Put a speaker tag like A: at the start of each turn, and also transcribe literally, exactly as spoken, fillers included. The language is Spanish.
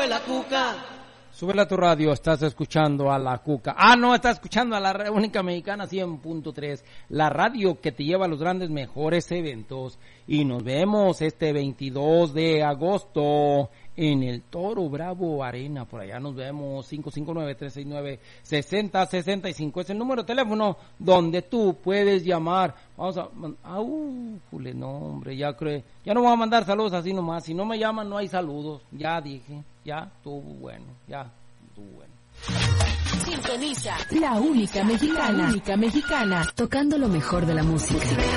A: la cuca.
B: Súbele a tu radio, estás escuchando a la Cuca. Ah, no, estás escuchando a la única mexicana cien punto tres, la radio que te lleva a los grandes, mejores eventos. Y nos vemos este veintidós de agosto en el Toro Bravo Arena. Por allá nos vemos. Cinco cinco nueve, tres seis nueve, seis cero seis cinco es el número de teléfono donde tú puedes llamar. Vamos a... Ah, uh, jule, no, hombre, ya creo... Ya no voy a mandar saludos así nomás. Si no me llaman, no hay saludos. Ya dije, ya estuvo bueno, ya estuvo bueno.
C: Sintoniza la única mexicana, única mexicana, tocando lo mejor de la música.